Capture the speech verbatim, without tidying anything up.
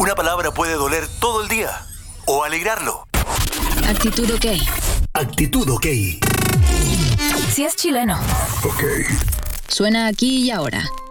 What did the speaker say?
Una palabra puede doler todo el día o alegrarlo. Actitud OK. Actitud OK. Si es chileno. OK. Suena aquí y ahora.